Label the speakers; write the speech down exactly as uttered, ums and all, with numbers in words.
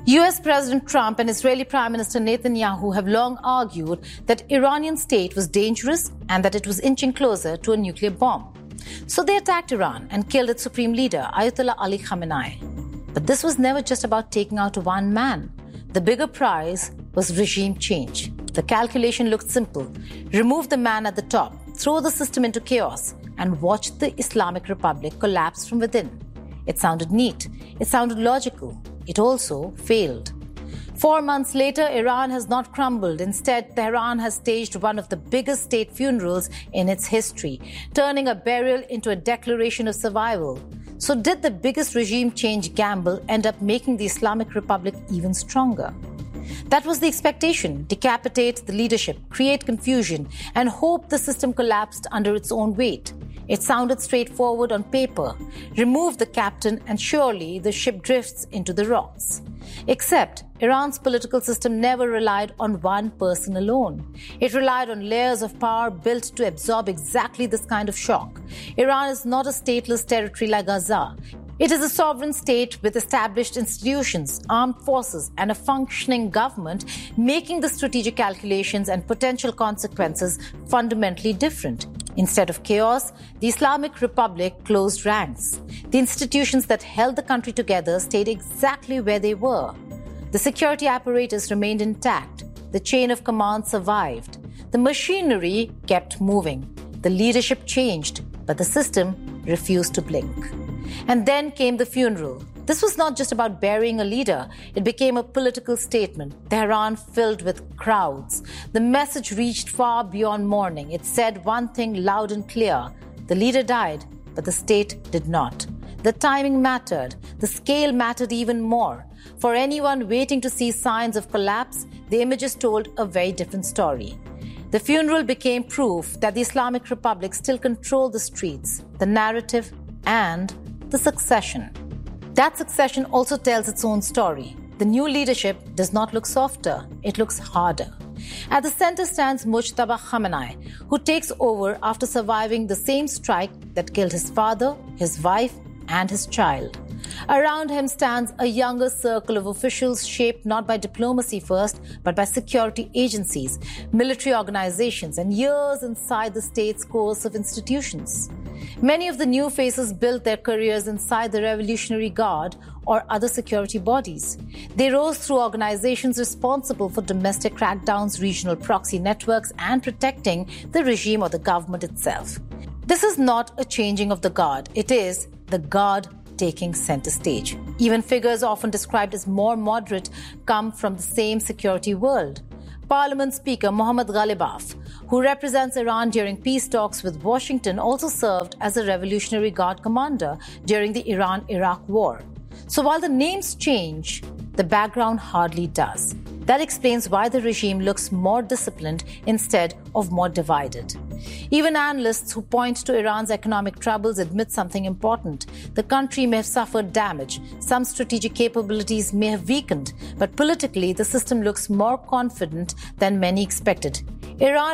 Speaker 1: U S President Trump and Israeli Prime Minister Netanyahu have long argued that Iranian state was dangerous and that it was inching closer to a nuclear bomb. So they attacked Iran and killed its supreme leader, Ayatollah Ali Khamenei. But this was never just about taking out one man. The bigger prize was regime change. The calculation looked simple. Remove the man at the top, throw the system into chaos, and watch the Islamic Republic collapse from within. It sounded neat. It sounded logical. It also failed. Four months later, Iran has not crumbled. Instead, Tehran has staged one of the biggest state funerals in its history, turning a burial into a declaration of survival. So did the biggest regime change gamble end up making the Islamic Republic even stronger? That was the expectation: decapitate the leadership, create confusion, and hope the system collapsed under its own weight. It sounded straightforward on paper. Remove the captain and surely the ship drifts into the rocks. Except Iran's political system never relied on one person alone. It relied on layers of power built to absorb exactly this kind of shock. Iran is not a stateless territory like Gaza. It is a sovereign state with established institutions, armed forces, and a functioning government, making the strategic calculations and potential consequences fundamentally different. Instead of chaos, the Islamic Republic closed ranks. The institutions that held the country together stayed exactly where they were. The security apparatus remained intact. The chain of command survived. The machinery kept moving. The leadership changed, but the system refused to blink. And then came the funeral. This was not just about burying a leader. It became a political statement. Tehran filled with crowds. The message reached far beyond mourning. It said one thing loud and clear: the leader died, but the state did not. The timing mattered. The scale mattered even more. For anyone waiting to see signs of collapse, the images told a very different story. The funeral became proof that the Islamic Republic still controlled the streets, the narrative, and the succession. That succession also tells its own story. The new leadership does not look softer, it looks harder. At the center stands Mujtaba Khamenei, who takes over after surviving the same strike that killed his father, his wife, and his child. Around him stands a younger circle of officials shaped not by diplomacy first, but by security agencies, military organizations, and years inside the state's coercive institutions. Many of the new faces built their careers inside the Revolutionary Guard or other security bodies. They rose through organizations responsible for domestic crackdowns, regional proxy networks, and protecting the regime or the government itself. This is not a changing of the guard. It is the guard taking center stage. Even figures often described as more moderate come from the same security world. Parliament Speaker Mohammad Ghalibaf, who represents Iran during peace talks with Washington, also served as a Revolutionary Guard commander during the Iran-Iraq War. So while the names change, the background hardly does. That explains why the regime looks more disciplined instead of more divided. Even analysts who point to Iran's economic troubles admit something important. The country may have suffered damage. Some strategic capabilities may have weakened, but politically the system looks more confident than many expected. Iran